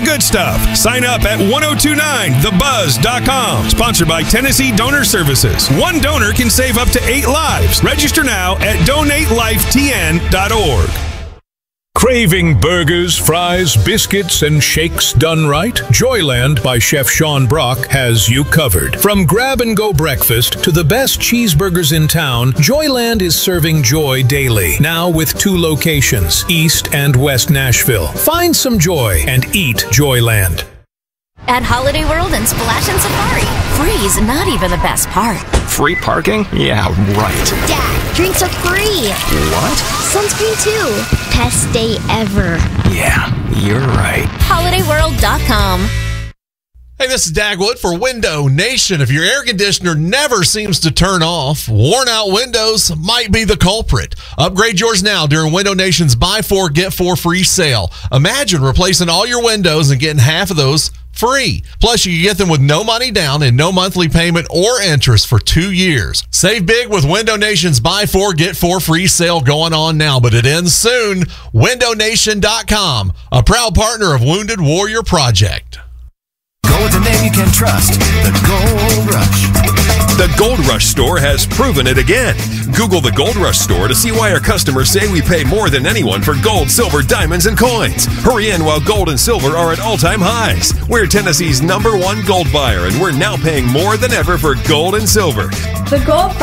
good stuff. Sign up at 1029thebuzz.com. Sponsored by Tennessee Donor Services. One donor can save up to 8 lives. Register now at donatelifetn.org. Craving burgers, fries, biscuits, and shakes done right? Joyland by Chef Sean Brock has you covered. From grab-and-go breakfast to the best cheeseburgers in town, Joyland is serving joy daily. Now with 2 locations, East and West Nashville. Find some joy and eat Joyland. At Holiday World and Splash and Safari, free is not even the best part. Free parking? Yeah, right. Dad, drinks are free. What? Sunscreen too. Best day ever. Yeah, you're right. HolidayWorld.com. Hey, this is Dagwood for Window Nation. If your air conditioner never seems to turn off, worn out windows might be the culprit. Upgrade yours now during Window Nation's Buy 4, Get 4 free sale. Imagine replacing all your windows and getting half of those free. Plus, you can get them with no money down and no monthly payment or interest for 2 years. Save big with Window Nation's Buy 4, Get 4 free sale going on now, but it ends soon. WindowNation.com, a proud partner of Wounded Warrior Project. Go with the name you can trust, the Gold Rush. The Gold Rush store has proven it again. Google the Gold Rush store to see why our customers say we pay more than anyone for gold, silver, diamonds, and coins. Hurry in while gold and silver are at all-time highs. We're Tennessee's #1 gold buyer, and we're now paying more than ever for gold and silver. The Gold